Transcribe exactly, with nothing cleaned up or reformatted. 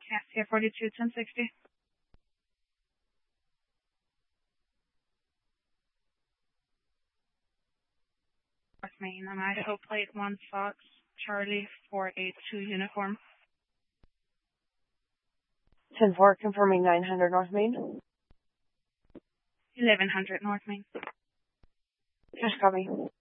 Yes, here forty-two, ten sixty. North Main, on Idaho plate one Fox, Charlie four eight two uniform. ten four, confirming nine hundred North Main. eleven hundred North Main. Just copy.